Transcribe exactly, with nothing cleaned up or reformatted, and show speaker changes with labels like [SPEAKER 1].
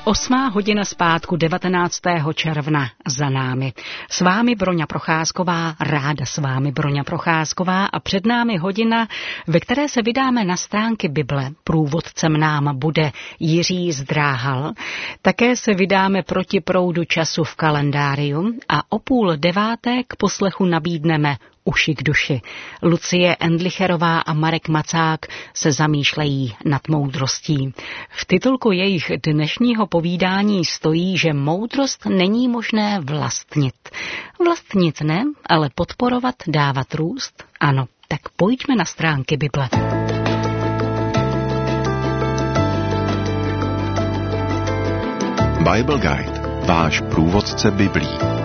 [SPEAKER 1] Osmá hodina zpátku devatenáctého června za námi. S vámi Broňa Procházková, ráda s vámi Broňa Procházková a před námi hodina, ve které se vydáme na stránky Bible. Průvodcem nám bude Jiří Zdráhal. Také se vydáme proti proudu času v kalendáriu a o půl deváté k poslechu nabídneme Uši k duši. Lucie Endlicherová a Marek Macák se zamýšlejí nad moudrostí. V titulku jejich dnešního povídání stojí, že moudrost není možné vlastnit. Vlastnit ne, ale podporovat, dávat růst? Ano, tak pojďme na stránky Bible.
[SPEAKER 2] Bible Guide, váš průvodce Biblí.